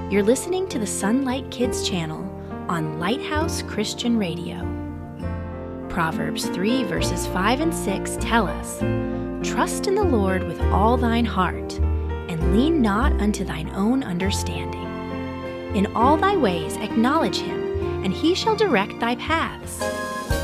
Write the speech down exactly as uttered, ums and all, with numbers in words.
You're listening to the Sunlight Kids channel on Lighthouse Christian Radio. Proverbs three verses five and six tell us, "Trust in the Lord with all thine heart, and lean not unto thine own understanding. In all thy ways acknowledge him, and he shall direct thy paths.